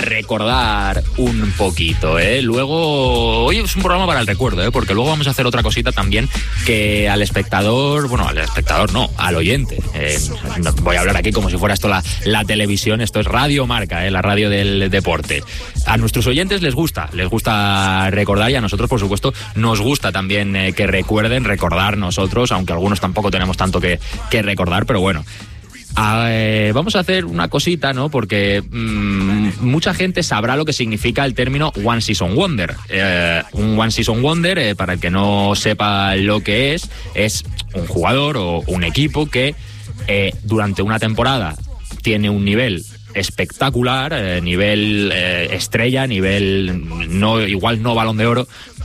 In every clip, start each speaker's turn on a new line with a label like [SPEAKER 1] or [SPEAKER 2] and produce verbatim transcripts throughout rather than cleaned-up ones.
[SPEAKER 1] recordar un poquito, ¿eh? Luego, hoy es un programa para el recuerdo, ¿eh? Porque luego vamos a hacer otra cosita también que al espectador, bueno, al espectador no, al oyente. Eh, voy a hablar aquí como si fuera esto la, la televisión, esto es Radio Marca, ¿eh? La radio del deporte. A nuestros oyentes les gusta, les gusta recordar y a nosotros, por supuesto, nos gusta también eh, que recuerden, recordar nosotros, aunque algunos tampoco tenemos tanto que, que recordar, pero bueno. Eh, vamos a hacer una cosita, ¿no? Porque mmm, mucha gente sabrá lo que significa el término One Season Wonder. Eh, un One Season Wonder, eh, para el que no sepa lo que es, es un jugador o un equipo que eh, durante una temporada tiene un nivel espectacular, eh, nivel eh, estrella, nivel no igual no Balón de Oro,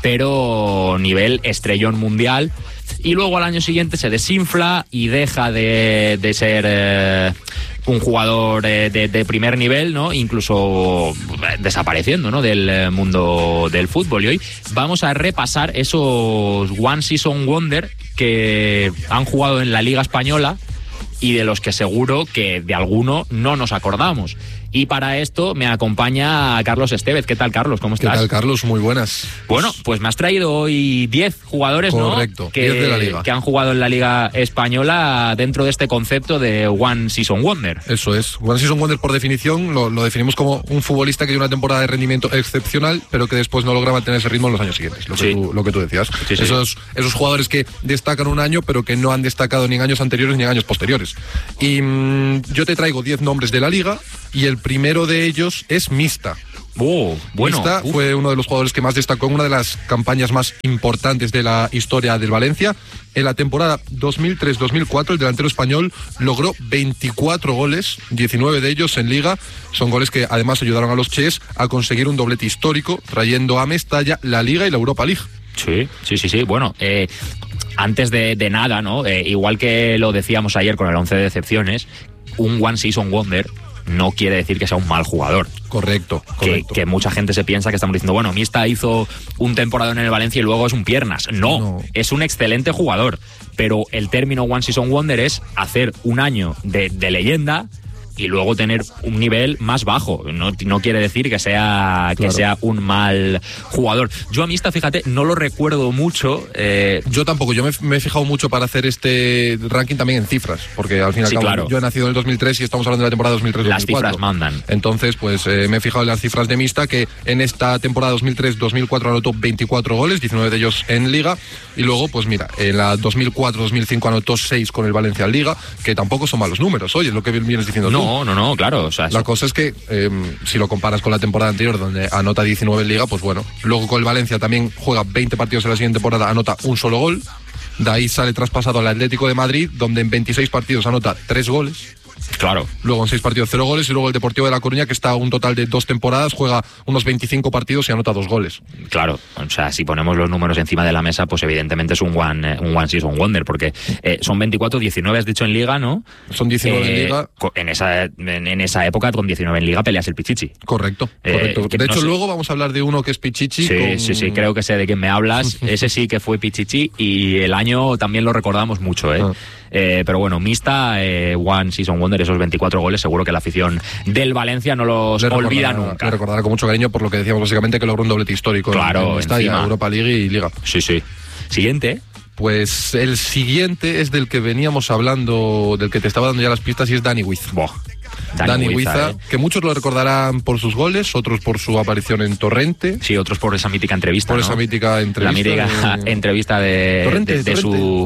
[SPEAKER 1] pero nivel estrellón mundial. Y luego al año siguiente se desinfla y deja de, de ser eh, un jugador eh, de, de primer nivel, ¿no? Incluso eh, desapareciendo, ¿no? Del mundo del fútbol. Y hoy vamos a repasar esos One Season Wonder que han jugado en la Liga Española y de los que seguro que de alguno no nos acordamos. Y para esto me acompaña Carlos Estevez. ¿Qué tal, Carlos? ¿Cómo estás?
[SPEAKER 2] ¿Qué tal, Carlos? Muy buenas.
[SPEAKER 1] Bueno, pues me has traído hoy diez jugadores, ¿no?
[SPEAKER 2] Correcto,
[SPEAKER 1] que,
[SPEAKER 2] diez de la Liga.
[SPEAKER 1] Que han jugado en la Liga Española dentro de este concepto de One Season Wonder.
[SPEAKER 2] Eso es. One Season Wonder, por definición, lo, lo definimos como un futbolista que tiene una temporada de rendimiento excepcional, pero que después no logra mantener ese ritmo en los años siguientes, lo que, sí. tú, lo que tú decías. Sí, sí. Esos, esos jugadores que destacan un año, pero que no han destacado ni en años anteriores ni en años posteriores. Y mmm, yo te traigo diez nombres de la Liga, y el primero de ellos es Mista.
[SPEAKER 1] Oh, bueno.
[SPEAKER 2] Mista Uf. fue uno de los jugadores que más destacó en una de las campañas más importantes de la historia del Valencia. En la temporada dos mil tres dos mil cuatro, el delantero español logró veinticuatro goles, diecinueve de ellos en Liga. Son goles que además ayudaron a los Ches a conseguir un doblete histórico, trayendo a Mestalla la Liga y la Europa League.
[SPEAKER 1] Sí, sí, sí, sí. Bueno, eh, antes de, de nada, ¿no? Eh, igual que lo decíamos ayer con el once de decepciones, un One Season Wonder no quiere decir que sea un mal jugador.
[SPEAKER 2] Correcto, correcto.
[SPEAKER 1] Que, que mucha gente se piensa que estamos diciendo, bueno, Mista hizo un temporada en el Valencia y luego es un piernas. No, no, es un excelente jugador. Pero el término One Season Wonder es hacer un año de, de leyenda y luego tener un nivel más bajo. No, no quiere decir que sea que claro. sea un mal jugador. Yo a Mista, fíjate, no lo recuerdo mucho. Eh...
[SPEAKER 2] Yo tampoco. Yo me, me he fijado mucho para hacer este ranking también en cifras, porque al final
[SPEAKER 1] sí, claro.
[SPEAKER 2] yo he nacido en el dos mil tres y estamos hablando de la temporada dos mil tres dos mil cuatro.
[SPEAKER 1] Las cifras mandan.
[SPEAKER 2] Entonces, pues eh, me he fijado en las cifras de Mista, que en esta temporada dos mil tres dos mil cuatro anotó veinticuatro goles, diecinueve de ellos en Liga, y luego, pues mira, en la dos mil cuatro dos mil cinco anotó seis con el Valencia en Liga, que tampoco son malos números. Oye, es lo que vienes diciendo
[SPEAKER 1] no,
[SPEAKER 2] tú.
[SPEAKER 1] No, no, no, claro. O sea,
[SPEAKER 2] la cosa es que eh, si lo comparas con la temporada anterior, donde anota diecinueve en Liga, pues bueno. Luego con el Valencia también juega veinte partidos en la siguiente temporada, anota un solo gol. De ahí sale traspasado al Atlético de Madrid, donde en veintiséis partidos anota tres goles.
[SPEAKER 1] Claro.
[SPEAKER 2] Luego en seis partidos, cero goles. Y luego el Deportivo de La Coruña, que está a un total de dos temporadas, juega unos veinticinco partidos y anota dos goles.
[SPEAKER 1] Claro, o sea, si ponemos los números encima de la mesa, pues evidentemente es un One, un one Season Wonder, porque eh, son veinticuatro, diecinueve has dicho en Liga, ¿no?
[SPEAKER 2] Son diecinueve eh, en Liga.
[SPEAKER 1] En esa, en, en esa época, con diecinueve en Liga, peleas el Pichichi.
[SPEAKER 2] Correcto, correcto. Eh, de hecho, no sé. Luego vamos a hablar de uno que es Pichichi.
[SPEAKER 1] Sí,
[SPEAKER 2] con...
[SPEAKER 1] sí, sí, creo que sé de quién me hablas. Ese sí que fue Pichichi y el año también lo recordamos mucho, ¿eh? Ah. Eh, pero bueno, Mista, eh, One Season Wonder, esos veinticuatro goles, seguro que la afición del Valencia no los le olvida nunca.
[SPEAKER 2] Le recordará con mucho cariño por lo que decíamos básicamente, que logró un doblete histórico.
[SPEAKER 1] Claro,
[SPEAKER 2] en Mestalla,
[SPEAKER 1] encima.
[SPEAKER 2] Europa League y Liga.
[SPEAKER 1] Sí, sí. Siguiente.
[SPEAKER 2] Pues el siguiente es del que veníamos hablando, del que te estaba dando ya las pistas, y es Dani Huiza.
[SPEAKER 1] Boh.
[SPEAKER 2] Dani, Dani Huiza, eh. que muchos lo recordarán por sus goles, otros por su aparición en Torrente.
[SPEAKER 1] Sí, otros por esa mítica entrevista.
[SPEAKER 2] Por
[SPEAKER 1] ¿no?
[SPEAKER 2] esa mítica entrevista.
[SPEAKER 1] La mítica de... entrevista de,
[SPEAKER 2] Torrente,
[SPEAKER 1] de, de
[SPEAKER 2] Torrente.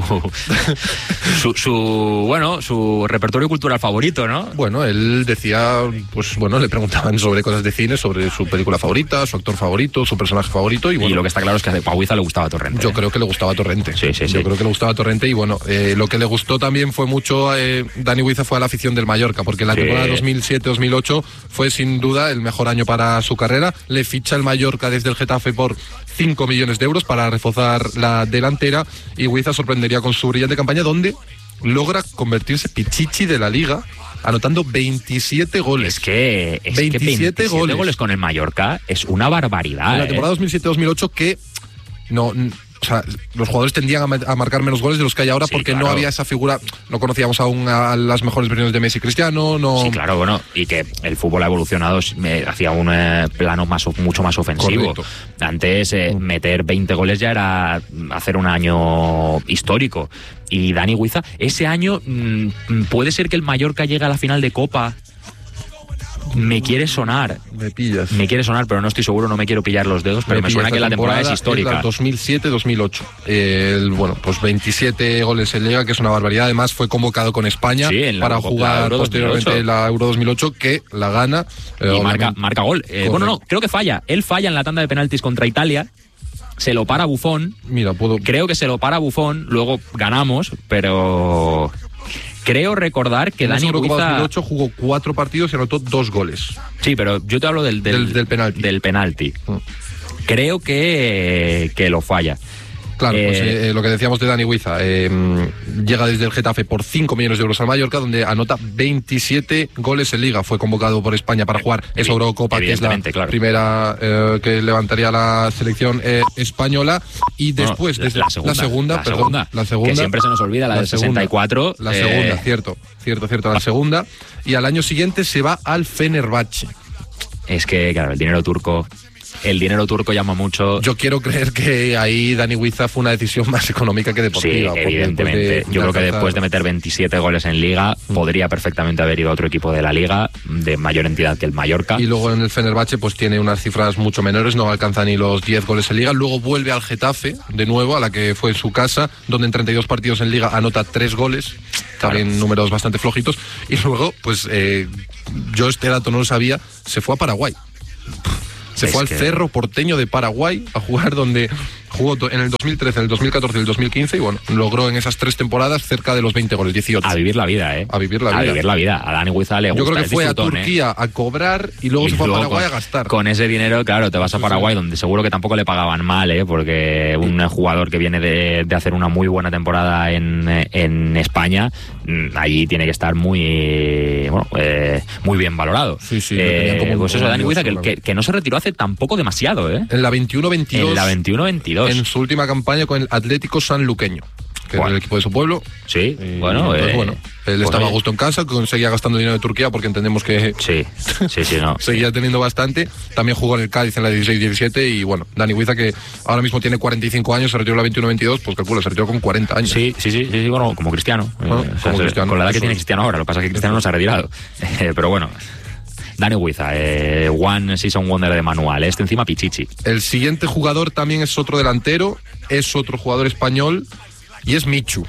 [SPEAKER 1] Su, su, su, bueno, su repertorio cultural favorito, ¿no?
[SPEAKER 2] Bueno, él decía, pues bueno, le preguntaban sobre cosas de cine, sobre su película favorita, su actor favorito, su personaje favorito. Y, bueno,
[SPEAKER 1] y lo que está claro es que a Huiza le gustaba Torrente.
[SPEAKER 2] Yo
[SPEAKER 1] ¿eh?
[SPEAKER 2] creo que le gustaba Torrente.
[SPEAKER 1] Sí, sí, sí.
[SPEAKER 2] Yo creo que le gustaba Torrente y bueno, eh, lo que le gustó también fue mucho, eh, Dani Huiza fue a la afición del Mallorca, porque la sí. temporada dos mil siete dos mil ocho fue sin duda el mejor año para su carrera. Le ficha el Mallorca desde el Getafe por cinco millones de euros para reforzar la delantera, y Huiza sorprendería con su brillante campaña, donde logra convertirse Pichichi de la Liga, anotando veintisiete goles.
[SPEAKER 1] Es que, es
[SPEAKER 2] veintisiete,
[SPEAKER 1] que veintisiete
[SPEAKER 2] goles.
[SPEAKER 1] goles con el Mallorca es una barbaridad.
[SPEAKER 2] En la
[SPEAKER 1] ¿eh?
[SPEAKER 2] temporada dos mil siete dos mil ocho, que no, o sea, los jugadores tendían a, a marcar menos goles de los que hay ahora, sí, porque claro. no había esa figura, no conocíamos aún a las mejores versiones de Messi y Cristiano, no...
[SPEAKER 1] Sí, claro, bueno, y que el fútbol ha evolucionado hacia un eh, plano más, mucho más ofensivo. Correcto. Antes eh, meter veinte goles ya era hacer un año histórico. Y Dani Huiza, ese año mmm, puede ser que el Mallorca llegue a la final de Copa. Me quiere sonar.
[SPEAKER 2] Me pillas.
[SPEAKER 1] Me quiere sonar, pero no estoy seguro, no me quiero pillar los dedos, pero me, me suena que la temporada, temporada es histórica.
[SPEAKER 2] Es la dos mil siete dos mil ocho. El, bueno, pues veintisiete goles en Liga, que es una barbaridad. Además, fue convocado con España sí, en la, para jugar la posteriormente la Euro dos mil ocho, que la gana.
[SPEAKER 1] Eh, y marca, marca gol. Eh, bueno, no, creo que falla. Él falla en la tanda de penaltis contra Italia. Se lo para Buffon.
[SPEAKER 2] Mira, puedo...
[SPEAKER 1] Creo que se lo para Buffon. Luego ganamos, pero... Creo recordar que en Dani Huiza...
[SPEAKER 2] dos mil ocho jugó cuatro partidos y anotó dos goles.
[SPEAKER 1] Sí, pero yo te hablo del, del,
[SPEAKER 2] del, del penalti.
[SPEAKER 1] Del penalti. Mm. Creo que, que lo falla.
[SPEAKER 2] Claro, eh, pues eh, lo que decíamos de Dani Huiza, eh, llega desde el Getafe por cinco millones de euros al Mallorca, donde anota veintisiete goles en Liga. Fue convocado por España para jugar esa Eurocopa, que es la claro. primera eh, que levantaría la selección eh, española. Y después,
[SPEAKER 1] no,
[SPEAKER 2] desde
[SPEAKER 1] la segunda,
[SPEAKER 2] la segunda,
[SPEAKER 1] la
[SPEAKER 2] perdón,
[SPEAKER 1] segunda,
[SPEAKER 2] la segunda,
[SPEAKER 1] que siempre se nos olvida, la, la del sesenta y cuatro.
[SPEAKER 2] La eh... segunda, cierto, cierto, cierto, la segunda. Y al año siguiente se va al Fenerbahce.
[SPEAKER 1] Es que, claro, el dinero turco... El dinero turco llama mucho.
[SPEAKER 2] Yo quiero creer que ahí Dani Huiza fue una decisión más económica que deportiva.
[SPEAKER 1] Sí, evidentemente. De, Yo creo que después de meter veintisiete goles en Liga, mm. podría perfectamente haber ido a otro equipo de la Liga, de mayor entidad que el Mallorca.
[SPEAKER 2] Y luego en el Fenerbahce pues tiene unas cifras mucho menores, no alcanza ni los diez goles en Liga. Luego vuelve al Getafe, de nuevo, a la que fue su casa, donde en treinta y dos partidos en Liga anota tres goles. También claro. números bastante flojitos. Y luego, pues eh, yo este dato no lo sabía, se fue a Paraguay. Se es fue al que... Cerro Porteño de Paraguay a jugar, donde jugó en el dos mil trece, en el dos mil catorce y el dos mil quince, y bueno, logró en esas tres temporadas cerca de los veinte goles, dieciocho.
[SPEAKER 1] A vivir la vida, ¿eh?
[SPEAKER 2] A vivir la vida.
[SPEAKER 1] A vivir la vida. A Dani Huiza le gusta.
[SPEAKER 2] Yo creo que fue
[SPEAKER 1] disfrutón,
[SPEAKER 2] a Turquía
[SPEAKER 1] ¿eh?
[SPEAKER 2] a cobrar y luego y se fue luego a Paraguay
[SPEAKER 1] con,
[SPEAKER 2] a gastar.
[SPEAKER 1] Con ese dinero, claro, te vas a Paraguay, sí, sí. donde seguro que tampoco le pagaban mal, ¿eh? Porque un jugador que viene de, de hacer una muy buena temporada en, en España, allí tiene que estar muy, bueno, eh, muy bien valorado.
[SPEAKER 2] Sí, sí.
[SPEAKER 1] Eh, como pues eso, Dani Huiza, que, que, que no se retiró hace tampoco demasiado, ¿eh?
[SPEAKER 2] En la veintiuno veintidós.
[SPEAKER 1] En la veintiuno veintidós.
[SPEAKER 2] En su última campaña con el Atlético Sanluqueño, que bueno. es el equipo de su pueblo.
[SPEAKER 1] Sí,
[SPEAKER 2] y,
[SPEAKER 1] bueno,
[SPEAKER 2] pues,
[SPEAKER 1] eh,
[SPEAKER 2] bueno, él pues estaba oye. a gusto en casa, seguía gastando dinero de Turquía porque entendemos que
[SPEAKER 1] sí, sí, sí, no.
[SPEAKER 2] seguía teniendo bastante. También jugó en el Cádiz en la dieciséis diecisiete y bueno, Dani Huiza, que ahora mismo tiene cuarenta y cinco años, se retiró en la veintiuno veintidós, pues calcula, se retiró con cuarenta años.
[SPEAKER 1] Sí, sí, sí, sí, sí bueno, como Cristiano.
[SPEAKER 2] Bueno,
[SPEAKER 1] eh,
[SPEAKER 2] como
[SPEAKER 1] o sea,
[SPEAKER 2] Cristiano.
[SPEAKER 1] Con la edad que tiene Cristiano ahora, lo que pasa es que Cristiano no se ha retirado. Eh, pero bueno. Dani Huiza, eh, One Season Wonder de manual, este encima Pichichi.
[SPEAKER 2] El siguiente jugador también es otro delantero, es otro jugador español y es Michu.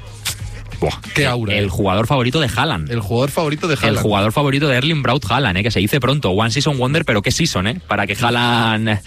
[SPEAKER 1] Buah,
[SPEAKER 2] qué aura.
[SPEAKER 1] El, el jugador favorito de Haaland.
[SPEAKER 2] El jugador favorito de Haaland.
[SPEAKER 1] El jugador favorito de Erling Braut Haaland, eh, que se dice pronto. One Season Wonder, pero qué season, ¿eh? Para que Haaland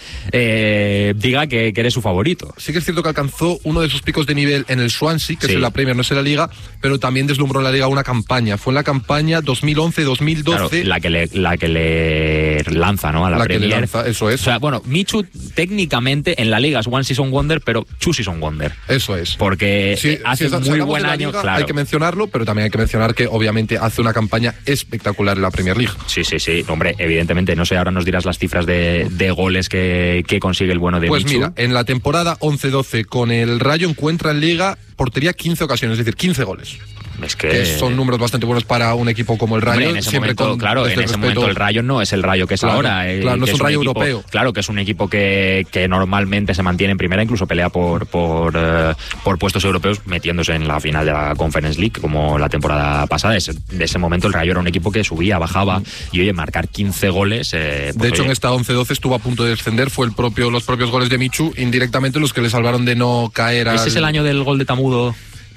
[SPEAKER 1] eh, diga que, que eres su favorito.
[SPEAKER 2] Sí que es cierto que alcanzó uno de sus picos de nivel en el Swansea, que sí. es en la Premier, no es en la Liga, pero también deslumbró en la Liga una campaña. Fue en la campaña dos mil once dos mil doce.
[SPEAKER 1] Claro, la que le, la que le lanza, ¿no? A la,
[SPEAKER 2] la
[SPEAKER 1] Premier.
[SPEAKER 2] Que le lanza, eso es.
[SPEAKER 1] O sea, bueno, Michu técnicamente en la Liga es One Season Wonder, pero Two Season Wonder.
[SPEAKER 2] Eso es.
[SPEAKER 1] Porque
[SPEAKER 2] sí,
[SPEAKER 1] hace
[SPEAKER 2] si
[SPEAKER 1] muy buen año,
[SPEAKER 2] Liga,
[SPEAKER 1] claro.
[SPEAKER 2] Hay que mencionarlo, pero también hay que mencionar que obviamente hace una campaña espectacular en la Premier League.
[SPEAKER 1] Sí, sí, sí. Hombre, evidentemente, no sé, ahora nos dirás las cifras de, de goles que, que consigue el bueno de
[SPEAKER 2] Pues
[SPEAKER 1] Michu.
[SPEAKER 2] Mira, en la temporada once doce con el Rayo encuentra en Liga portería quince ocasiones, es decir, quince goles.
[SPEAKER 1] Es que...
[SPEAKER 2] que son números bastante buenos para un equipo como el Rayo.
[SPEAKER 1] Hombre, en ese
[SPEAKER 2] siempre
[SPEAKER 1] momento,
[SPEAKER 2] con,
[SPEAKER 1] claro, en ese
[SPEAKER 2] respeto...
[SPEAKER 1] momento el Rayo no es el Rayo que es
[SPEAKER 2] claro,
[SPEAKER 1] ahora. Eh,
[SPEAKER 2] claro, no es un,
[SPEAKER 1] es un
[SPEAKER 2] Rayo
[SPEAKER 1] equipo,
[SPEAKER 2] europeo.
[SPEAKER 1] Claro, que es un equipo que, que normalmente se mantiene en primera, incluso pelea por por, uh, por puestos europeos, metiéndose en la final de la Conference League, como la temporada pasada. De ese, de ese momento el Rayo era un equipo que subía, bajaba, mm. y oye, marcar quince goles... Eh, pues,
[SPEAKER 2] de hecho,
[SPEAKER 1] oye,
[SPEAKER 2] en esta once doce estuvo a punto de descender, fue el propio los propios goles de Michu, indirectamente los que le salvaron de no caer al...
[SPEAKER 1] ¿Ese es el año del gol de Tamudo?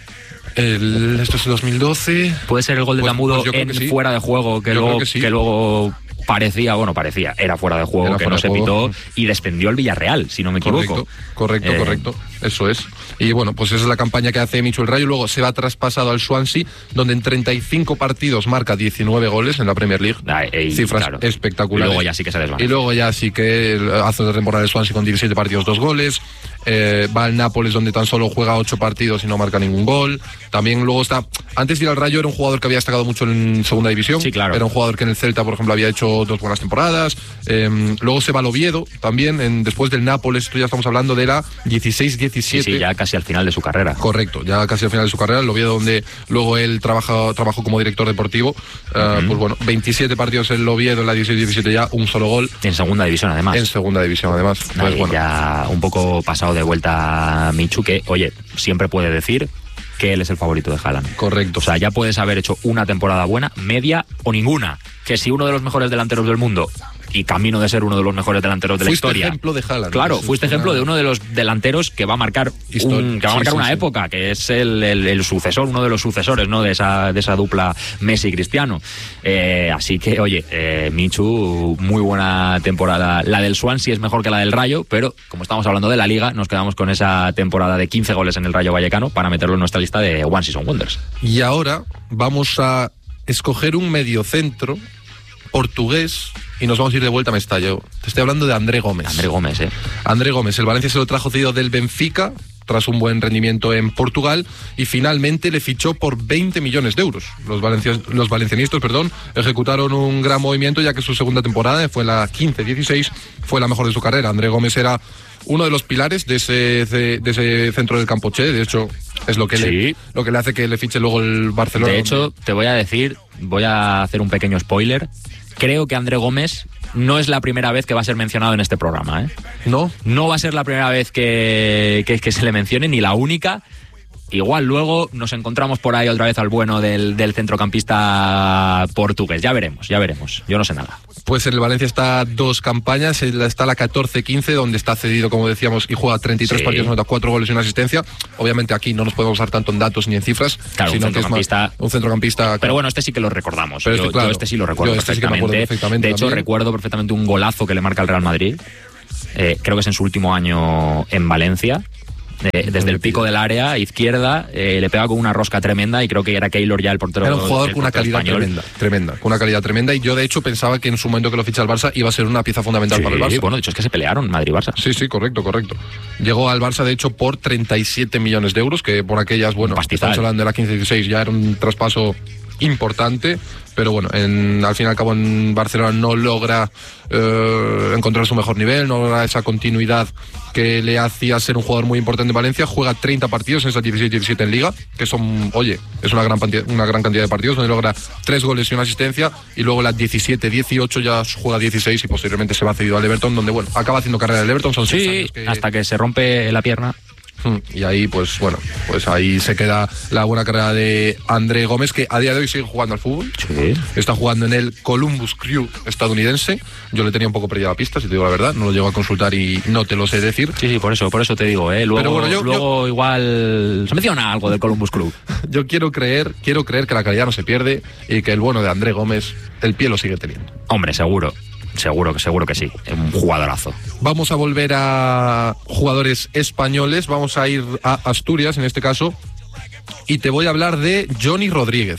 [SPEAKER 2] El, esto es el dos mil doce.
[SPEAKER 1] Puede ser el gol de
[SPEAKER 2] pues,
[SPEAKER 1] Tamudo
[SPEAKER 2] pues
[SPEAKER 1] en
[SPEAKER 2] sí.
[SPEAKER 1] fuera de juego, que
[SPEAKER 2] yo
[SPEAKER 1] luego,
[SPEAKER 2] que, sí.
[SPEAKER 1] que luego parecía, bueno, parecía, era fuera de juego,
[SPEAKER 2] era
[SPEAKER 1] que no se
[SPEAKER 2] juego.
[SPEAKER 1] pitó y descendió el Villarreal, si no me equivoco.
[SPEAKER 2] Correcto, correcto, eh, correcto. Eso es. Y bueno, pues esa es la campaña que hace Michu el Rayo. Luego se va traspasado al Swansea, donde en treinta y cinco partidos marca diecinueve goles en la Premier League.
[SPEAKER 1] Ah, y,
[SPEAKER 2] Cifras
[SPEAKER 1] claro.
[SPEAKER 2] espectaculares.
[SPEAKER 1] Y luego ya sí que se desvanece.
[SPEAKER 2] Y luego ya sí que hace de temporada el Swansea con diecisiete partidos, dos goles. Eh, va al Nápoles, donde tan solo juega ocho partidos y no marca ningún gol. También luego está... Antes de ir al Rayo era un jugador que había destacado mucho en segunda división.
[SPEAKER 1] Sí, claro.
[SPEAKER 2] Era un jugador que en el Celta, por ejemplo, había hecho hecho dos buenas temporadas. Eh, luego se va al Oviedo también, en, después del Nápoles, esto ya estamos hablando de la dieciséis diecisiete.
[SPEAKER 1] Sí, sí, ya casi al final de su carrera.
[SPEAKER 2] Correcto, ya casi al final de su carrera, el Oviedo, donde luego él trabaja, trabajó como director deportivo. Uh, uh-huh. Pues bueno, veintisiete partidos en el Oviedo, en la dieciséis diecisiete ya, un solo gol.
[SPEAKER 1] En segunda división, además.
[SPEAKER 2] En segunda división, además.
[SPEAKER 1] No, pues bueno. Ya un poco pasado de vuelta Michu, que, oye, siempre puede decir que él es el favorito de Haaland.
[SPEAKER 2] Correcto.
[SPEAKER 1] O sea, ya puedes haber hecho una temporada buena, media o ninguna. Que si uno de los mejores delanteros del mundo, y camino de ser uno de los mejores delanteros de
[SPEAKER 2] fuiste
[SPEAKER 1] la historia.
[SPEAKER 2] Fuiste ejemplo de Haaland.
[SPEAKER 1] Claro, fuiste ejemplo una... de uno de los delanteros que va a marcar, un, que va a marcar sí, sí, una sí. época, que es el, el, el sucesor, uno de los sucesores, ¿no? De esa, de esa dupla Messi-Cristiano. Eh, así que, oye, eh, Michu, muy buena temporada. La del Swansea es mejor que la del Rayo, pero como estamos hablando de la Liga, nos quedamos con esa temporada de quince goles en el Rayo Vallecano para meterlo en nuestra lista de One Season Wonders.
[SPEAKER 2] Y ahora vamos a escoger un mediocentro portugués y nos vamos a ir de vuelta a Mestalla. Te estoy hablando de André Gómez.
[SPEAKER 1] André Gómez, eh.
[SPEAKER 2] André Gómez, el Valencia se lo trajo cedido del Benfica tras un buen rendimiento en Portugal y finalmente le fichó por veinte millones de euros. Los, valencia, los valencianistas perdón, ejecutaron un gran movimiento, ya que su segunda temporada, fue la quince dieciséis, fue la mejor de su carrera. André Gómez era uno de los pilares de ese, de, de ese centro del campo Che. De hecho, es lo que, sí. le, lo que le hace que le fiche luego el Barcelona.
[SPEAKER 1] De hecho, te voy a decir, voy a hacer un pequeño spoiler. Creo que André Gómez no es la primera vez que va a ser mencionado en este programa, ¿eh?
[SPEAKER 2] ¿No?
[SPEAKER 1] No va a ser la primera vez que, que, que se le mencione, ni la única. Igual luego nos encontramos por ahí otra vez al bueno del, del centrocampista portugués. Ya veremos, ya veremos. Yo no sé nada.
[SPEAKER 2] Pues en el Valencia está dos campañas. Está la catorce quince, donde está cedido, como decíamos, y juega treinta y tres sí. partidos, nota cuatro goles y una asistencia. Obviamente aquí no nos podemos usar tanto en datos ni en cifras.
[SPEAKER 1] Claro,
[SPEAKER 2] sino
[SPEAKER 1] un centrocampista.
[SPEAKER 2] Que es más, un centrocampista. Claro.
[SPEAKER 1] Pero bueno, este sí que lo recordamos.
[SPEAKER 2] Pero este,
[SPEAKER 1] yo,
[SPEAKER 2] claro,
[SPEAKER 1] yo este sí lo recuerdo
[SPEAKER 2] este
[SPEAKER 1] perfectamente.
[SPEAKER 2] Sí perfectamente.
[SPEAKER 1] De hecho,
[SPEAKER 2] también.
[SPEAKER 1] recuerdo perfectamente un golazo que le marca el Real Madrid. Eh, creo que es en su último año en Valencia. Eh, desde el pico del área izquierda, eh, le pega con una rosca tremenda y creo que era Keylor ya el portero.
[SPEAKER 2] Era un jugador con una calidad
[SPEAKER 1] español.
[SPEAKER 2] tremenda, tremenda, con una calidad tremenda, y yo de hecho pensaba que en su momento que lo ficha el Barça iba a ser una pieza fundamental
[SPEAKER 1] sí,
[SPEAKER 2] para el Barça.
[SPEAKER 1] Bueno, de hecho es que se pelearon Madrid-Barça.
[SPEAKER 2] Sí, sí, correcto, correcto. Llegó al Barça de hecho por treinta y siete millones de euros, que por aquellas, bueno, estamos hablando de la quince dieciséis, ya era un traspaso importante, pero bueno, en, al fin y al cabo en Barcelona no logra eh, encontrar su mejor nivel, no logra esa continuidad que le hacía ser un jugador muy importante en Valencia. Juega treinta partidos en esas dieciséis diecisiete en Liga, que son, oye, es una gran, una gran cantidad de partidos, donde logra tres goles y una asistencia, y luego las diecisiete dieciocho ya juega dieciséis y posteriormente se va cedido al Everton, donde bueno, acaba haciendo carrera en el Everton, son seis
[SPEAKER 1] sí,
[SPEAKER 2] años que...
[SPEAKER 1] hasta que se rompe la pierna.
[SPEAKER 2] Y ahí, pues bueno, pues ahí se queda la buena carrera de André Gómez, que a día de hoy sigue jugando al fútbol.
[SPEAKER 1] Sí.
[SPEAKER 2] Está jugando en el Columbus Crew estadounidense. Yo le tenía un poco perdida la pista, si te digo la verdad. No lo llego a consultar y no te lo sé decir.
[SPEAKER 1] Sí, sí, por eso, por eso te digo, ¿eh? Luego, Pero bueno, yo, luego yo, igual se menciona algo del Columbus Crew.
[SPEAKER 2] Yo quiero creer, quiero creer que la calidad no se pierde y que el bueno de André Gómez, el pie lo sigue teniendo.
[SPEAKER 1] Hombre, seguro. Seguro que seguro que sí, un jugadorazo.
[SPEAKER 2] Vamos a volver a jugadores españoles, vamos a ir a Asturias en este caso, y te voy a hablar de Johnny Rodríguez.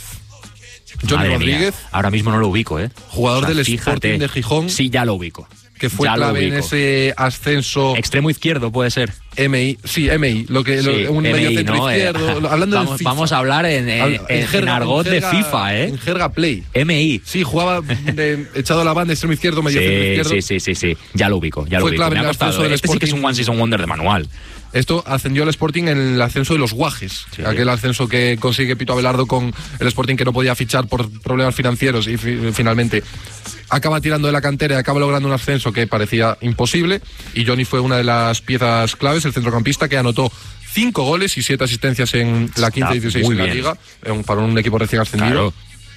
[SPEAKER 2] Johnny
[SPEAKER 1] Madre
[SPEAKER 2] Rodríguez,
[SPEAKER 1] mía. Ahora mismo no lo ubico, ¿eh?
[SPEAKER 2] Jugador
[SPEAKER 1] o sea,
[SPEAKER 2] del
[SPEAKER 1] fíjate,
[SPEAKER 2] Sporting de Gijón.
[SPEAKER 1] Sí, ya lo ubico.
[SPEAKER 2] Que fue
[SPEAKER 1] ya
[SPEAKER 2] clave en ese ascenso.
[SPEAKER 1] Extremo izquierdo puede ser.
[SPEAKER 2] M I, sí, M I, lo que,
[SPEAKER 1] sí,
[SPEAKER 2] lo, un
[SPEAKER 1] M I,
[SPEAKER 2] medio centro
[SPEAKER 1] ¿no?
[SPEAKER 2] izquierdo,
[SPEAKER 1] eh,
[SPEAKER 2] hablando
[SPEAKER 1] vamos,
[SPEAKER 2] del FIFA.
[SPEAKER 1] Vamos a hablar en, en, en, en, jerga, en argot en jerga, de FIFA, ¿eh?
[SPEAKER 2] En jerga play.
[SPEAKER 1] M I.
[SPEAKER 2] Sí, jugaba de, echado a la banda, extremo izquierdo, medio
[SPEAKER 1] sí,
[SPEAKER 2] centro izquierdo.
[SPEAKER 1] Sí, sí, sí, sí, ya lo ubico, ya
[SPEAKER 2] fue
[SPEAKER 1] lo ubico.
[SPEAKER 2] Clave
[SPEAKER 1] Me ha costado. Este sí que es un One Season Wonder de manual.
[SPEAKER 2] Esto ascendió al Sporting en el ascenso de los Guajes, sí. Aquel ascenso que consigue Pito Abelardo con el Sporting, que no podía fichar por problemas financieros, y fi finalmente acaba tirando de la cantera y acaba logrando un ascenso que parecía imposible, y Johnny fue una de las piezas claves, el centrocampista que anotó cinco goles y siete asistencias en la quince dieciséis en la
[SPEAKER 1] bien.
[SPEAKER 2] Liga, para un equipo recién ascendido.
[SPEAKER 1] Claro.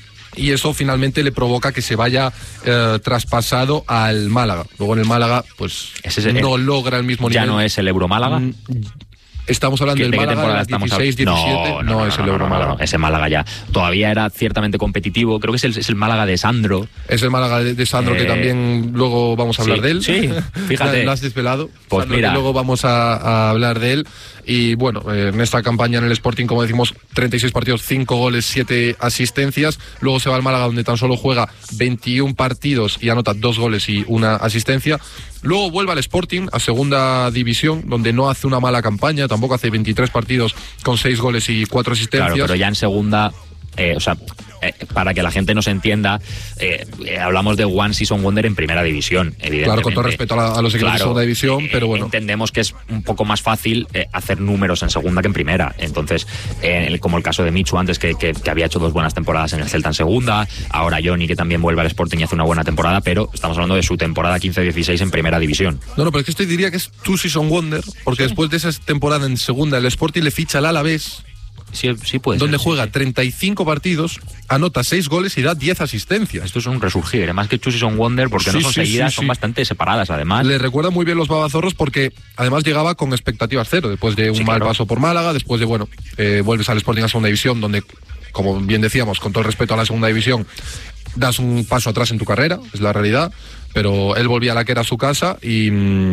[SPEAKER 2] Y eso finalmente le provoca que se vaya eh, traspasado al Málaga. Luego en el Málaga, pues
[SPEAKER 1] Ese es
[SPEAKER 2] no
[SPEAKER 1] el,
[SPEAKER 2] logra el mismo
[SPEAKER 1] ya
[SPEAKER 2] nivel.
[SPEAKER 1] Ya no es el Euro Málaga. Mm,
[SPEAKER 2] Estamos hablando del Málaga, de dieciséis diecisiete, no, no, no, no es el Euro Málaga.
[SPEAKER 1] No, no, ese Málaga ya todavía era ciertamente competitivo, creo que es el, es el Málaga de Sandro.
[SPEAKER 2] Es el Málaga de, de Sandro, eh, que también luego vamos a hablar
[SPEAKER 1] sí,
[SPEAKER 2] de él.
[SPEAKER 1] Sí, fíjate.
[SPEAKER 2] Lo has desvelado.
[SPEAKER 1] Pues
[SPEAKER 2] Sandro,
[SPEAKER 1] mira.
[SPEAKER 2] Luego vamos a, a hablar de él. Y bueno, eh, en esta campaña en el Sporting, como decimos, treinta y seis partidos, cinco goles, siete asistencias. Luego se va al Málaga, donde tan solo juega veintiún partidos y anota dos goles y una asistencia. Luego vuelve al Sporting, a segunda división, donde no hace una mala campaña, tampoco hace veintitrés partidos con seis goles y cuatro asistencias.
[SPEAKER 1] Claro, pero ya en segunda eh, o sea, eh, para que la gente nos entienda, eh, eh, hablamos de One Season Wonder en primera división, evidentemente.
[SPEAKER 2] Claro, con todo respeto a, la, a los equipos claro, de segunda división, eh, pero bueno.
[SPEAKER 1] Entendemos que es un poco más fácil eh, hacer números en segunda que en primera. Entonces, eh, como el caso de Michu antes, que, que, que había hecho dos buenas temporadas en el Celta en segunda, ahora Johnny, que también vuelve al Sporting y hace una buena temporada, pero estamos hablando de su temporada quince dieciséis en primera división.
[SPEAKER 2] No, no, pero es que esto diría que es Two Season Wonder, porque sí. Después de esa temporada en segunda, el Sporting le ficha al Alavés,
[SPEAKER 1] sí, sí puede
[SPEAKER 2] donde
[SPEAKER 1] ser,
[SPEAKER 2] juega
[SPEAKER 1] sí, sí.
[SPEAKER 2] treinta y cinco partidos, anota seis goles y da diez asistencias.
[SPEAKER 1] Esto es un resurgir, además que Two Season Wonder, porque sí, no son sí, seguidas, sí, sí. son bastante separadas además.
[SPEAKER 2] Le recuerda muy bien los babazorros porque además llegaba con expectativas cero, después de un sí, mal claro. paso por Málaga, después de, bueno, eh, vuelves al Sporting a segunda división, donde, como bien decíamos, con todo el respeto a la segunda división, das un paso atrás en tu carrera, es la realidad. Pero él volvía a la que era su casa y,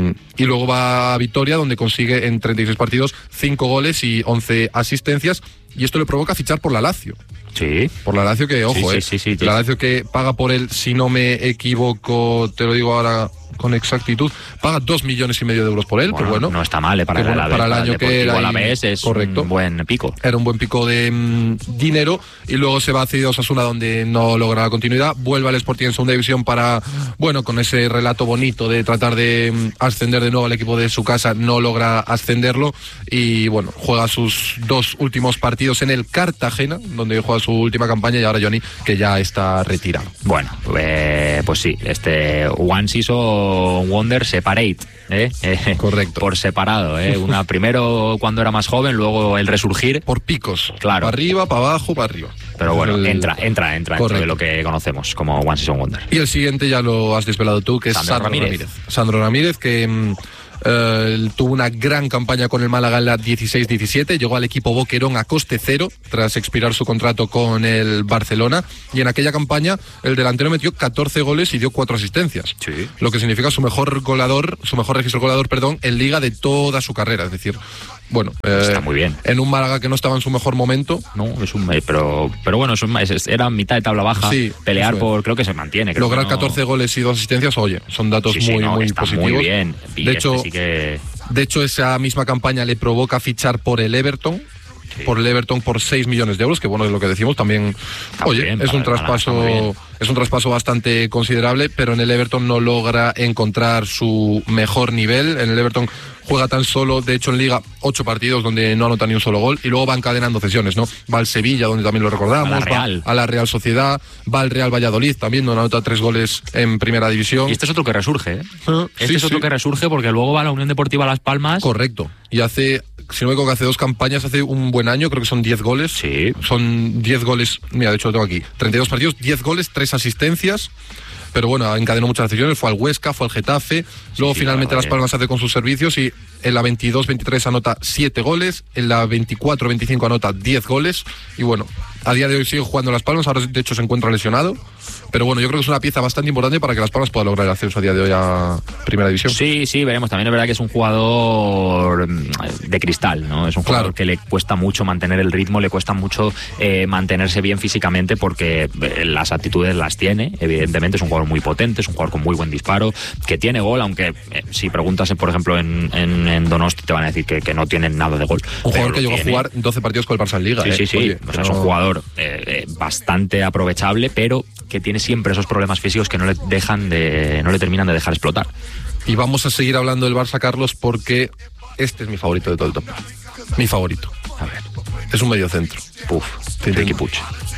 [SPEAKER 2] y luego va a Vitoria, donde consigue en treinta y seis partidos cinco goles y once asistencias, y esto le provoca fichar por la Lazio.
[SPEAKER 1] Sí.
[SPEAKER 2] Por la Lazio que, ojo,
[SPEAKER 1] sí,
[SPEAKER 2] eh,
[SPEAKER 1] sí, sí, sí,
[SPEAKER 2] la Lazio que paga por él, si no me equivoco, te lo digo ahora con exactitud, paga dos millones y medio de euros por él,
[SPEAKER 1] bueno,
[SPEAKER 2] pero bueno.
[SPEAKER 1] No está mal, eh, para,
[SPEAKER 2] bueno,
[SPEAKER 1] el,
[SPEAKER 2] para el año
[SPEAKER 1] para
[SPEAKER 2] que era.
[SPEAKER 1] La vez es
[SPEAKER 2] correcto.
[SPEAKER 1] Un buen pico.
[SPEAKER 2] Era un buen pico de mmm, dinero, y luego se va a cedido a Osasuna, donde no logra la continuidad, vuelve al Sporting en segunda división para, bueno, con ese relato bonito de tratar de mmm, ascender de nuevo al equipo de su casa, no logra ascenderlo, y bueno, juega sus dos últimos partidos en el Cartagena, donde juega su última campaña, y ahora Johnny, que ya está retirado.
[SPEAKER 1] Bueno, eh, pues sí, este One Season Wonder Separate, ¿eh? Eh,
[SPEAKER 2] correcto.
[SPEAKER 1] Por separado, ¿eh? Una primero cuando era más joven, luego el resurgir.
[SPEAKER 2] Por picos.
[SPEAKER 1] Claro.
[SPEAKER 2] Para arriba, para abajo, para arriba.
[SPEAKER 1] Pero bueno, el... entra, entra, entra dentro de lo que conocemos como One Season Wonder.
[SPEAKER 2] Y el siguiente ya lo has desvelado tú, que
[SPEAKER 1] Sandro
[SPEAKER 2] es Sandro
[SPEAKER 1] Ramírez.
[SPEAKER 2] Ramírez. Sandro Ramírez, que... Uh, tuvo una gran campaña con el Málaga en la dieciséis diecisiete, llegó al equipo Boquerón a coste cero tras expirar su contrato con el Barcelona, y en aquella campaña el delantero metió catorce goles y dio cuatro asistencias,
[SPEAKER 1] sí.
[SPEAKER 2] Lo que significa su mejor goleador, su mejor registro goleador, perdón, en Liga de toda su carrera, es decir, bueno, eh,
[SPEAKER 1] está muy bien.
[SPEAKER 2] En un Málaga que no estaba en su mejor momento.
[SPEAKER 1] No, es un pero pero bueno, es un, es, era mitad de tabla baja,
[SPEAKER 2] sí,
[SPEAKER 1] pelear por, creo que se mantiene. Creo
[SPEAKER 2] Lograr
[SPEAKER 1] que no...
[SPEAKER 2] catorce goles y dos asistencias, oye, son datos
[SPEAKER 1] sí, sí,
[SPEAKER 2] muy,
[SPEAKER 1] no,
[SPEAKER 2] muy
[SPEAKER 1] está
[SPEAKER 2] positivos.
[SPEAKER 1] Muy bien. Y
[SPEAKER 2] de hecho,
[SPEAKER 1] este sí que...
[SPEAKER 2] de hecho, esa misma campaña le provoca fichar por el Everton. Sí. Por el Everton por seis millones de euros, que bueno, es lo que decimos, también, está oye, bien, es un traspaso es un traspaso bastante considerable, pero en el Everton no logra encontrar su mejor nivel. En el Everton juega tan solo, de hecho en Liga, ocho partidos donde no anota ni un solo gol, y luego va encadenando cesiones, ¿no? Va al Sevilla, donde también lo recordamos,
[SPEAKER 1] a la Real,
[SPEAKER 2] va a la Real Sociedad, va al Real Valladolid también, donde anota tres goles en primera división.
[SPEAKER 1] Y este es otro que resurge, ¿eh?
[SPEAKER 2] ¿Eh?
[SPEAKER 1] Este
[SPEAKER 2] sí,
[SPEAKER 1] es otro
[SPEAKER 2] sí.
[SPEAKER 1] que resurge porque luego va a la Unión Deportiva Las Palmas.
[SPEAKER 2] Correcto, y hace... Si no me equivoco, hace dos campañas, hace un buen año, creo que son diez goles.
[SPEAKER 1] Sí.
[SPEAKER 2] Son diez goles, mira, de hecho lo tengo aquí, treinta y dos partidos, diez goles, tres asistencias. Pero bueno, encadenó muchas decisiones, fue al Huesca, fue al Getafe, sí, luego
[SPEAKER 1] sí,
[SPEAKER 2] finalmente
[SPEAKER 1] claro,
[SPEAKER 2] Las Palmas hace con sus servicios, y en la veintidós veintitrés anota siete goles, en la veinticuatro veinticinco anota diez goles, y bueno, a día de hoy sigue jugando Las Palmas, ahora de hecho se encuentra lesionado, pero bueno, yo creo que es una pieza bastante importante para que Las Palmas pueda lograr el ascenso a día de hoy a Primera División.
[SPEAKER 1] Sí, sí, veremos, también es verdad que es un jugador de cristal, ¿no? Es un jugador claro. que le cuesta mucho mantener el ritmo, le cuesta mucho eh, mantenerse bien físicamente, porque eh, las actitudes las tiene, evidentemente es un jugador muy potente, es un jugador con muy buen disparo, que tiene gol, aunque eh, si preguntas, por ejemplo, en, en, en Donosti te van a decir que, que no tienen nada de gol.
[SPEAKER 2] Un jugador que llegó tiene. a jugar doce partidos con el Barça en Liga.
[SPEAKER 1] Sí,
[SPEAKER 2] eh.
[SPEAKER 1] sí, sí.
[SPEAKER 2] Oye,
[SPEAKER 1] o sea, no... es un jugador eh, eh, bastante aprovechable, pero que tiene siempre esos problemas físicos que no le dejan de, no le terminan de dejar explotar.
[SPEAKER 2] Y vamos a seguir hablando del Barça, Carlos, porque este es mi favorito de todo el top. Mi favorito.
[SPEAKER 1] A ver.
[SPEAKER 2] Es un mediocentro.
[SPEAKER 1] Puf. Riqui Puig.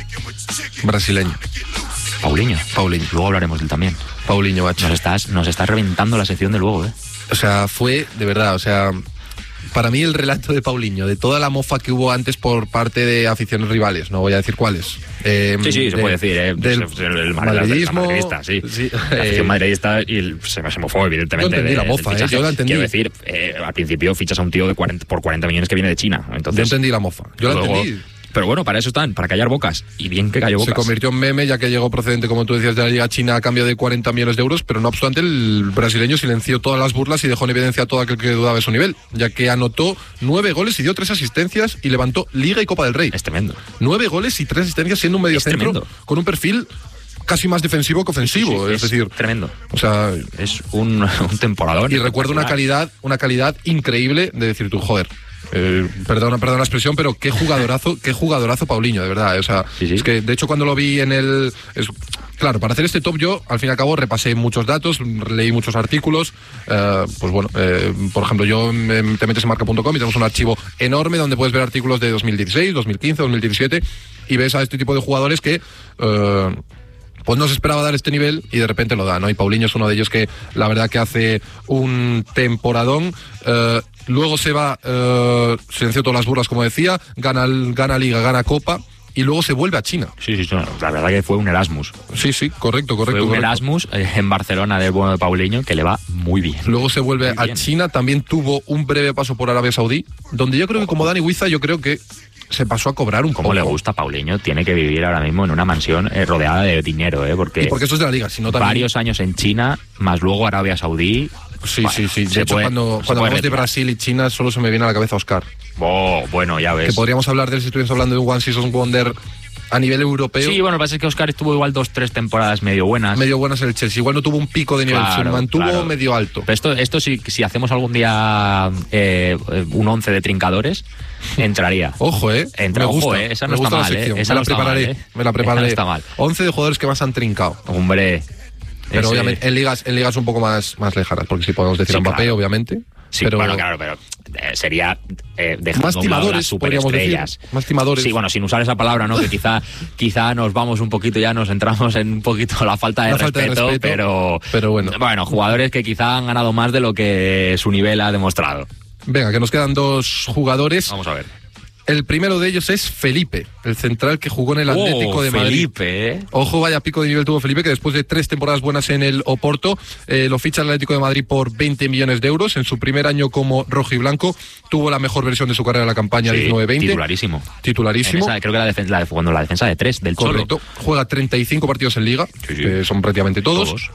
[SPEAKER 2] Brasileño.
[SPEAKER 1] Paulinho.
[SPEAKER 2] Paulinho.
[SPEAKER 1] Luego hablaremos de él también.
[SPEAKER 2] Paulinho, macho.
[SPEAKER 1] Nos estás, nos estás reventando la sección de luego, ¿eh?
[SPEAKER 2] O sea, fue, de verdad, o sea... Para mí el relato de Paulinho, de toda la mofa que hubo antes por parte de aficiones rivales, no voy a decir cuáles. Eh,
[SPEAKER 1] sí, sí,
[SPEAKER 2] de,
[SPEAKER 1] se puede decir, ¿eh?
[SPEAKER 2] Del
[SPEAKER 1] el, el
[SPEAKER 2] madridismo.
[SPEAKER 1] madridista, sí.
[SPEAKER 2] sí
[SPEAKER 1] la afición
[SPEAKER 2] eh,
[SPEAKER 1] madridista y el, se, se mofó, evidentemente.
[SPEAKER 2] Yo entendí
[SPEAKER 1] de,
[SPEAKER 2] la mofa, eh, yo la entendí.
[SPEAKER 1] Quiero decir, eh, al principio fichas a un tío de cuarenta, por cuarenta millones que viene de China. Entonces,
[SPEAKER 2] yo entendí la mofa, yo
[SPEAKER 1] luego,
[SPEAKER 2] la entendí.
[SPEAKER 1] Pero bueno, para eso están, para callar bocas. Y bien que calló bocas.
[SPEAKER 2] Se convirtió en meme, ya que llegó procedente, como tú decías, de la Liga China a cambio de cuarenta millones de euros, pero no obstante el brasileño silenció todas las burlas y dejó en evidencia a todo aquel que dudaba de su nivel, ya que anotó nueve goles y dio tres asistencias y levantó Liga y Copa del Rey.
[SPEAKER 1] Es tremendo.
[SPEAKER 2] Nueve goles y tres asistencias siendo un mediocentro con un perfil casi más defensivo que ofensivo, sí, sí, es, es decir,
[SPEAKER 1] tremendo.
[SPEAKER 2] O sea,
[SPEAKER 1] es un, un temporador.
[SPEAKER 2] Y recuerdo una calidad, una calidad increíble de decir tú, joder, Eh, perdona, perdona la expresión, pero qué jugadorazo, qué jugadorazo Paulinho, de verdad. O sea, sí, sí. Es que de hecho cuando lo vi en el, es, claro, para hacer este top yo al fin y al cabo repasé muchos datos, leí muchos artículos. Eh, pues bueno, eh, por ejemplo, yo me, te metes en marca punto com y tenemos un archivo enorme donde puedes ver artículos de dos mil dieciséis, dos mil quince, dos mil diecisiete y ves a este tipo de jugadores que eh, pues no se esperaba dar este nivel y de repente lo da, ¿no? Y Paulinho es uno de ellos que la verdad que hace un temporadón. Eh, luego se va, eh, silenció todas las burlas, como decía, gana, gana Liga, gana Copa y luego se vuelve a China.
[SPEAKER 1] Sí, sí, sí, la verdad que fue un Erasmus.
[SPEAKER 2] Sí, sí, correcto, correcto.
[SPEAKER 1] Fue un
[SPEAKER 2] correcto.
[SPEAKER 1] Erasmus en Barcelona del bueno de Paulinho que le va muy bien.
[SPEAKER 2] Luego se vuelve a China, también tuvo un breve paso por Arabia Saudí, donde yo creo que como Dani Huiza, yo creo que se pasó a cobrar un
[SPEAKER 1] Como
[SPEAKER 2] poco.
[SPEAKER 1] le gusta a Paulinho, tiene que vivir ahora mismo en una mansión eh, rodeada de dinero, ¿eh? Porque,
[SPEAKER 2] y porque eso es de la Liga, sino también
[SPEAKER 1] varios años en China, más luego Arabia Saudí.
[SPEAKER 2] Sí,
[SPEAKER 1] bueno,
[SPEAKER 2] sí, sí. De hecho,
[SPEAKER 1] puede,
[SPEAKER 2] cuando, cuando hablamos de Brasil y China, solo se me viene a la cabeza Oscar.
[SPEAKER 1] Oh, bueno, ya ves.
[SPEAKER 2] Que podríamos hablar de él si estuviéramos hablando de un One Season Wonder a nivel europeo.
[SPEAKER 1] Sí, bueno, lo que pasa es que Oscar estuvo igual dos, tres temporadas medio buenas.
[SPEAKER 2] Medio buenas en el Chelsea. Igual no tuvo un pico de nivel,
[SPEAKER 1] Claro,
[SPEAKER 2] se mantuvo
[SPEAKER 1] claro.
[SPEAKER 2] medio alto.
[SPEAKER 1] Pero esto, esto si, si hacemos algún día eh, un once de trincadores, entraría.
[SPEAKER 2] Ojo, eh.
[SPEAKER 1] Entra,
[SPEAKER 2] me gusta,
[SPEAKER 1] ojo, eh. Esa no
[SPEAKER 2] me gusta
[SPEAKER 1] está
[SPEAKER 2] la
[SPEAKER 1] mal,
[SPEAKER 2] sección.
[SPEAKER 1] eh. Esa
[SPEAKER 2] me,
[SPEAKER 1] no
[SPEAKER 2] la
[SPEAKER 1] está
[SPEAKER 2] prepararé,
[SPEAKER 1] mal, eh.
[SPEAKER 2] me la prepararé.
[SPEAKER 1] Esa no está mal.
[SPEAKER 2] once de jugadores que más han trincado.
[SPEAKER 1] Hombre.
[SPEAKER 2] Pero
[SPEAKER 1] ese...
[SPEAKER 2] obviamente en ligas, en ligas un poco más, más lejanas, porque si podemos decir
[SPEAKER 1] Sí,
[SPEAKER 2] Mbappé,
[SPEAKER 1] claro.
[SPEAKER 2] obviamente.
[SPEAKER 1] Sí,
[SPEAKER 2] pero
[SPEAKER 1] bueno, claro, pero eh, sería eh, dejando
[SPEAKER 2] más
[SPEAKER 1] a un lado
[SPEAKER 2] timadores,
[SPEAKER 1] las
[SPEAKER 2] podríamos decir.
[SPEAKER 1] superestrellas.
[SPEAKER 2] Más timadores.
[SPEAKER 1] Sí, bueno, sin usar esa palabra, ¿no? Que quizá, quizá nos vamos un poquito, ya nos entramos en un poquito la falta de,
[SPEAKER 2] La
[SPEAKER 1] respeto,
[SPEAKER 2] falta de respeto,
[SPEAKER 1] pero,
[SPEAKER 2] pero bueno.
[SPEAKER 1] Bueno, jugadores que quizá han ganado más de lo que su nivel ha demostrado.
[SPEAKER 2] Venga, que nos quedan dos jugadores.
[SPEAKER 1] Vamos a ver.
[SPEAKER 2] El primero de ellos es Felipe, el central que jugó en el Atlético
[SPEAKER 1] oh,
[SPEAKER 2] de Madrid.
[SPEAKER 1] Felipe, ¿eh?
[SPEAKER 2] Ojo, vaya pico de nivel tuvo Felipe, que después de tres temporadas buenas en el Oporto, eh, lo ficha el Atlético de Madrid por veinte millones de euros. En su primer año como rojiblanco, tuvo la mejor versión de su carrera en la campaña
[SPEAKER 1] Sí,
[SPEAKER 2] diecinueve veinte.
[SPEAKER 1] titularísimo.
[SPEAKER 2] Titularísimo.
[SPEAKER 1] En esa, creo que la defensa, la de, cuando la defensa de tres del Cholo.
[SPEAKER 2] Correcto. Juega treinta y cinco partidos en Liga,
[SPEAKER 1] Sí, sí.
[SPEAKER 2] que son prácticamente todos.
[SPEAKER 1] Todos.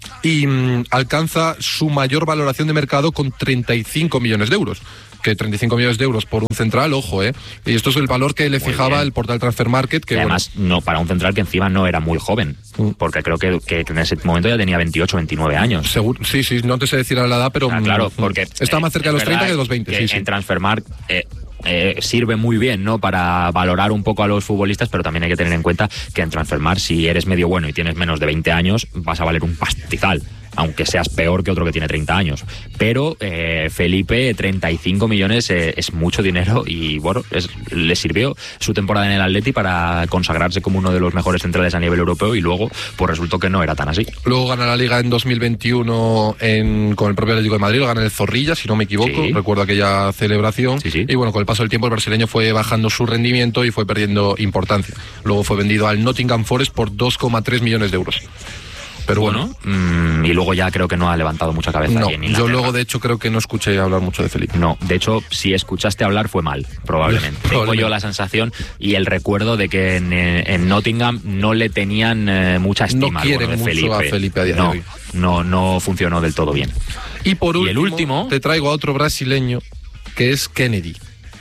[SPEAKER 2] Y mm, alcanza su mayor valoración de mercado con treinta y cinco millones de euros. Que treinta y cinco millones de euros por un central, ojo, ¿eh? Y esto es el valor que le
[SPEAKER 1] Muy
[SPEAKER 2] fijaba
[SPEAKER 1] bien.
[SPEAKER 2] el portal Transfer Market. Que
[SPEAKER 1] Y además,
[SPEAKER 2] bueno,
[SPEAKER 1] no, para un central que encima no era muy joven,
[SPEAKER 2] Mm.
[SPEAKER 1] porque creo que, que en ese momento ya tenía veintiocho, veintinueve años.
[SPEAKER 2] seguro, sí, sí, no te sé decir la edad, pero
[SPEAKER 1] Ah, claro,
[SPEAKER 2] mm,
[SPEAKER 1] porque
[SPEAKER 2] está más
[SPEAKER 1] eh,
[SPEAKER 2] cerca de
[SPEAKER 1] es
[SPEAKER 2] los treinta
[SPEAKER 1] verdad
[SPEAKER 2] que de los veinte.
[SPEAKER 1] que
[SPEAKER 2] Sí, sí.
[SPEAKER 1] En Transfermarkt eh, eh, sirve muy bien, ¿no? Para valorar un poco a los futbolistas, pero también hay que tener en cuenta que en Transfermarkt, si eres medio bueno y tienes menos de veinte años, vas a valer un pastizal, aunque seas peor que otro que tiene treinta años. Pero eh, Felipe, treinta y cinco millones eh, es mucho dinero y bueno, es, le sirvió su temporada en el Atleti para consagrarse como uno de los mejores centrales a nivel europeo y luego pues resultó que no era tan así.
[SPEAKER 2] Luego gana la Liga en dos mil veintiuno en, con el propio Atlético de Madrid, lo gana el Zorrilla, si no me equivoco,
[SPEAKER 1] Sí.
[SPEAKER 2] recuerdo aquella celebración.
[SPEAKER 1] Sí, sí.
[SPEAKER 2] Y bueno, con el paso del tiempo el brasileño fue bajando su rendimiento y fue perdiendo importancia. Luego fue vendido al Nottingham Forest por dos coma tres millones de euros. Pero bueno,
[SPEAKER 1] mm, y luego ya creo que no ha levantado mucha cabeza.
[SPEAKER 2] no,
[SPEAKER 1] ahí en
[SPEAKER 2] yo
[SPEAKER 1] Inglaterra.
[SPEAKER 2] luego de hecho creo que no escuché hablar mucho de Felipe.
[SPEAKER 1] No, de hecho, si escuchaste hablar fue mal, probablemente. Tengo
[SPEAKER 2] Probablemente.
[SPEAKER 1] yo la sensación y el recuerdo de que en, eh, en Nottingham no le tenían eh, mucha estima
[SPEAKER 2] No quieren
[SPEAKER 1] al bueno de
[SPEAKER 2] mucho
[SPEAKER 1] Felipe.
[SPEAKER 2] a Felipe a día de
[SPEAKER 1] no,
[SPEAKER 2] hoy.
[SPEAKER 1] no, no funcionó del todo bien.
[SPEAKER 2] Y por
[SPEAKER 1] Y
[SPEAKER 2] último,
[SPEAKER 1] el último-
[SPEAKER 2] te traigo a otro brasileño que es Kennedy.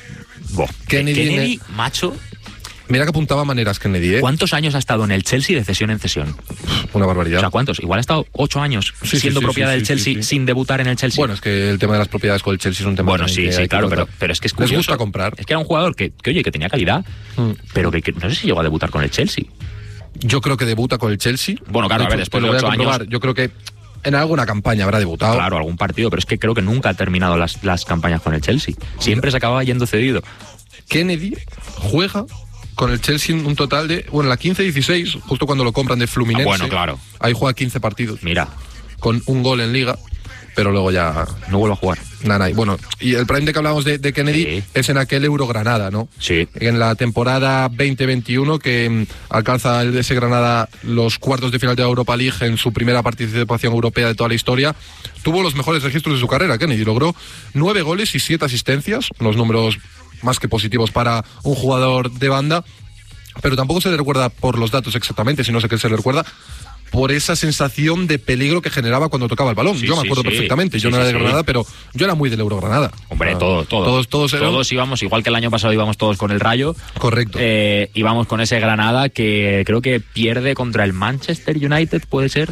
[SPEAKER 1] Boh,
[SPEAKER 2] Kennedy
[SPEAKER 1] Kennedy,
[SPEAKER 2] en
[SPEAKER 1] macho,
[SPEAKER 2] Mira que apuntaba maneras Kennedy, ¿eh?
[SPEAKER 1] ¿cuántos años ha estado en el Chelsea de cesión en cesión?
[SPEAKER 2] Una barbaridad.
[SPEAKER 1] O sea, ¿cuántos? Igual ha estado ocho años
[SPEAKER 2] Sí, sí,
[SPEAKER 1] siendo
[SPEAKER 2] sí,
[SPEAKER 1] propiedad
[SPEAKER 2] sí,
[SPEAKER 1] del
[SPEAKER 2] sí,
[SPEAKER 1] Chelsea
[SPEAKER 2] sí, sí.
[SPEAKER 1] sin debutar en el Chelsea.
[SPEAKER 2] Bueno, es que el tema de las propiedades con el Chelsea es un tema
[SPEAKER 1] Bueno,
[SPEAKER 2] también
[SPEAKER 1] sí,
[SPEAKER 2] que
[SPEAKER 1] sí,
[SPEAKER 2] hay que
[SPEAKER 1] claro, pero,
[SPEAKER 2] tratar.
[SPEAKER 1] pero es que es
[SPEAKER 2] Les
[SPEAKER 1] curioso.
[SPEAKER 2] gusta comprar.
[SPEAKER 1] Es que era un jugador que, que oye, que tenía calidad,
[SPEAKER 2] Mm.
[SPEAKER 1] pero que, que no sé si llegó a debutar con el Chelsea.
[SPEAKER 2] Yo creo que debuta con el Chelsea.
[SPEAKER 1] Bueno, claro,
[SPEAKER 2] De
[SPEAKER 1] a ver,
[SPEAKER 2] hecho,
[SPEAKER 1] después
[SPEAKER 2] te lo
[SPEAKER 1] de
[SPEAKER 2] voy a
[SPEAKER 1] ocho
[SPEAKER 2] comprobar.
[SPEAKER 1] años-
[SPEAKER 2] Yo creo que en alguna campaña habrá debutado.
[SPEAKER 1] Claro, algún partido, pero es que creo que nunca ha terminado las, las campañas con el Chelsea. Siempre se acababa yendo cedido.
[SPEAKER 2] Kennedy juega con el Chelsea un total de, bueno, la quince dieciséis, justo cuando lo compran de Fluminense.
[SPEAKER 1] Ah, bueno, claro.
[SPEAKER 2] Ahí juega quince partidos,
[SPEAKER 1] Mira,
[SPEAKER 2] con un gol en Liga, pero luego ya
[SPEAKER 1] no vuelvo a jugar.
[SPEAKER 2] nada. Y bueno, y el prime de que hablábamos de, de Kennedy
[SPEAKER 1] Sí.
[SPEAKER 2] es en aquel Euro Granada, ¿no?
[SPEAKER 1] Sí.
[SPEAKER 2] En la temporada veinte veintiuno que mm, alcanza el ese Granada los cuartos de final de la Europa League en su primera participación europea de toda la historia. Tuvo los mejores registros de su carrera, Kennedy. Logró nueve goles y siete asistencias, unos números más que positivos para un jugador de banda, pero tampoco se le recuerda por los datos exactamente, sino sé que se le recuerda por esa sensación de peligro que generaba cuando tocaba el balón.
[SPEAKER 1] Sí,
[SPEAKER 2] yo me
[SPEAKER 1] sí,
[SPEAKER 2] acuerdo
[SPEAKER 1] sí.
[SPEAKER 2] perfectamente, yo
[SPEAKER 1] Sí,
[SPEAKER 2] no era
[SPEAKER 1] sí,
[SPEAKER 2] de
[SPEAKER 1] sí.
[SPEAKER 2] Granada, pero yo era muy del Euro Granada.
[SPEAKER 1] Hombre,
[SPEAKER 2] Ah,
[SPEAKER 1] todo, todo.
[SPEAKER 2] Todos, todos eran...
[SPEAKER 1] Todos íbamos, igual que el año pasado íbamos todos con el Rayo.
[SPEAKER 2] Correcto.
[SPEAKER 1] Eh, íbamos con ese Granada que creo que pierde contra el Manchester United, ¿puede ser?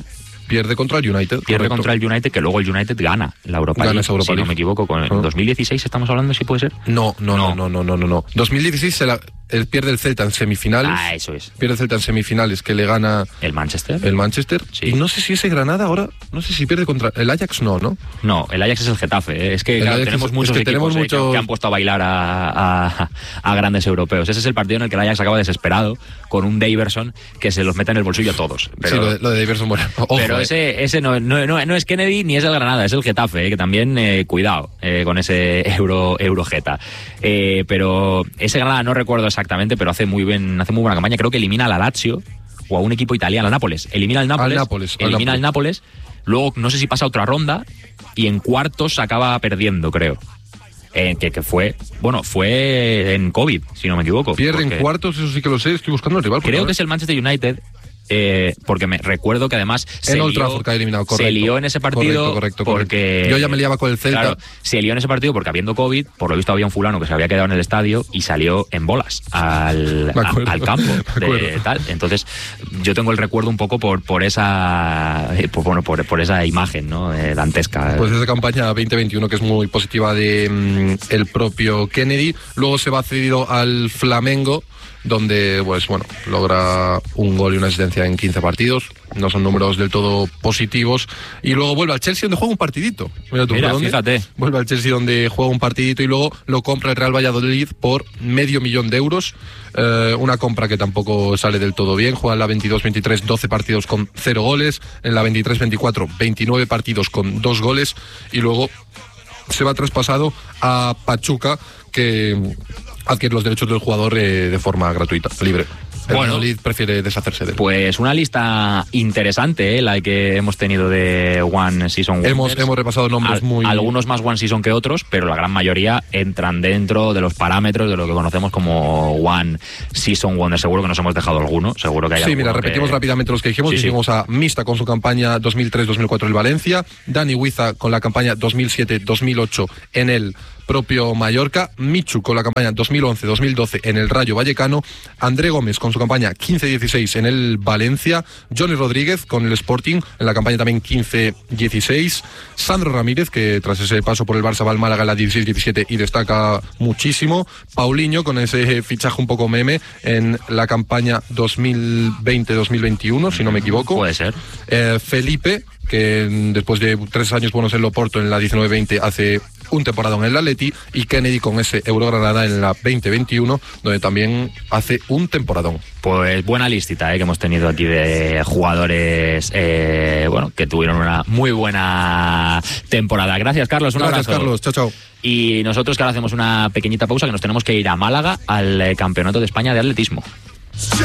[SPEAKER 2] Pierde contra el United.
[SPEAKER 1] Pierde
[SPEAKER 2] correcto.
[SPEAKER 1] contra el United, que luego el United gana la Europa
[SPEAKER 2] Gana
[SPEAKER 1] League,
[SPEAKER 2] esa Europa
[SPEAKER 1] si no
[SPEAKER 2] League.
[SPEAKER 1] me equivoco. Con el
[SPEAKER 2] Ah.
[SPEAKER 1] dos mil dieciséis estamos hablando, si puede ser.
[SPEAKER 2] No, no, no, no, no, no, no. no. dos mil dieciséis se la, él pierde el Celta en semifinales.
[SPEAKER 1] Ah, eso es.
[SPEAKER 2] Pierde el Celta en semifinales, que le gana
[SPEAKER 1] El Manchester.
[SPEAKER 2] el Manchester.
[SPEAKER 1] Sí.
[SPEAKER 2] Y no sé si ese Granada ahora, no sé si pierde contra el Ajax, no, ¿no?
[SPEAKER 1] No, el Ajax es el Getafe. ¿eh? Es que
[SPEAKER 2] El
[SPEAKER 1] claro,
[SPEAKER 2] Ajax
[SPEAKER 1] tenemos
[SPEAKER 2] es-
[SPEAKER 1] muchos
[SPEAKER 2] es que
[SPEAKER 1] equipos
[SPEAKER 2] tenemos
[SPEAKER 1] eh, que-
[SPEAKER 2] muchos-
[SPEAKER 1] que han puesto a bailar a, a- a grandes europeos. Ese es el partido en el que el Ajax acaba desesperado con un Daverson que se los mete en el bolsillo a todos. Pero,
[SPEAKER 2] sí, lo de, lo de Daverson, bueno, ojo,
[SPEAKER 1] pero
[SPEAKER 2] eh.
[SPEAKER 1] ese, ese no, no, no, no es Kennedy ni es el Granada, es el Getafe, eh, que también, eh, cuidado eh, con ese Euro, Eurogeta. Eh, pero ese Granada no recuerdo exactamente, pero hace muy bien, hace muy buena campaña. Creo que elimina a la Lazio o a un equipo italiano, al Nápoles. Elimina al Nápoles,
[SPEAKER 2] Al Nápoles, al
[SPEAKER 1] elimina al
[SPEAKER 2] Nápoles.
[SPEAKER 1] Nápoles. Luego no sé si pasa a otra ronda y en cuartos acaba perdiendo, creo. Eh, que, que fue, bueno, fue en COVID, si no me equivoco.
[SPEAKER 2] Pierde en
[SPEAKER 1] porque
[SPEAKER 2] cuartos, eso sí que lo sé, estoy buscando el rival. por
[SPEAKER 1] Creo
[SPEAKER 2] favor.
[SPEAKER 1] que es el Manchester United. Eh, porque me recuerdo que además se
[SPEAKER 2] En Old
[SPEAKER 1] lió,
[SPEAKER 2] Trafford que ha eliminado, correcto.
[SPEAKER 1] se lió en ese partido
[SPEAKER 2] Correcto, correcto,
[SPEAKER 1] porque
[SPEAKER 2] correcto. Yo ya me liaba con el Celta.
[SPEAKER 1] Claro, se lió en ese partido porque habiendo COVID, por lo visto había un fulano que se había quedado en el estadio y salió en bolas al,
[SPEAKER 2] Me acuerdo,
[SPEAKER 1] a- al campo
[SPEAKER 2] me
[SPEAKER 1] de
[SPEAKER 2] acuerdo.
[SPEAKER 1] tal. Entonces yo tengo el recuerdo un poco por por esa eh, por, bueno, por, por esa imagen, ¿no? Eh, dantesca.
[SPEAKER 2] Pues esa campaña veinte veintiuno que es muy positiva de mm, el propio Kennedy. Luego se va cedido al Flamengo, donde pues bueno, logra un gol y una asistencia en quince partidos. No son números del todo positivos. Y luego vuelve al Chelsea, donde juega un partidito. Mira tú,
[SPEAKER 1] Mira,
[SPEAKER 2] ¿por dónde?
[SPEAKER 1] fíjate.
[SPEAKER 2] Vuelve al Chelsea, donde juega un partidito, y luego lo compra el Real Valladolid por medio millón de euros. Eh, una compra que tampoco sale del todo bien. Juega en la veintidós veintitrés doce partidos con cero goles. En la veintitrés veinticuatro veintinueve partidos con dos goles. Y luego se va traspasado a Pachuca, que adquiere los derechos del jugador eh, de forma gratuita, libre. El
[SPEAKER 1] Bueno.
[SPEAKER 2] Valladolid prefiere deshacerse de él.
[SPEAKER 1] Pues una lista interesante, ¿eh? La que hemos tenido de One Season Wonders.
[SPEAKER 2] Hemos, hemos repasado nombres
[SPEAKER 1] Al-
[SPEAKER 2] muy...
[SPEAKER 1] Algunos más One Season que otros, pero la gran mayoría entran dentro de los parámetros de lo que conocemos como One Season Wonder. Seguro que nos hemos dejado alguno, seguro que hay
[SPEAKER 2] Sí,
[SPEAKER 1] alguno
[SPEAKER 2] mira, repetimos
[SPEAKER 1] que...
[SPEAKER 2] rápidamente los que dijimos.
[SPEAKER 1] Sí, sí.
[SPEAKER 2] Dijimos a Mista con su campaña dos mil tres dos mil cuatro el Valencia, Dani Huiza con la campaña dos mil siete dos mil ocho en el propio Mallorca, Michu con la campaña dos mil once dos mil doce en el Rayo Vallecano, André Gómez con su campaña quince dieciséis en el Valencia, Johnny Rodríguez con el Sporting en la campaña también quince dieciséis, Sandro Ramírez, que tras ese paso por el Barça va al Málaga en la dieciséis diecisiete y destaca muchísimo, Paulinho con ese fichaje un poco meme en la campaña dos mil veinte dos mil veintiuno, si no me equivoco.
[SPEAKER 1] Puede ser.
[SPEAKER 2] Eh, Felipe, que mm, después de tres años buenos en Loporto en la diecinueve veinte hace un temporada en el Atleti, y Kennedy con ese Euro Granada en la veinte veintiuno, donde también hace un temporadón.
[SPEAKER 1] Pues buena listita, ¿eh? Que hemos tenido aquí de jugadores eh, bueno, que tuvieron una muy buena temporada. Gracias, Carlos. Un
[SPEAKER 2] Gracias,
[SPEAKER 1] abrazo.
[SPEAKER 2] Carlos. Chao, chao.
[SPEAKER 1] Y nosotros que ahora hacemos una pequeñita pausa, que nos tenemos que ir a Málaga al eh, Campeonato de España de Atletismo.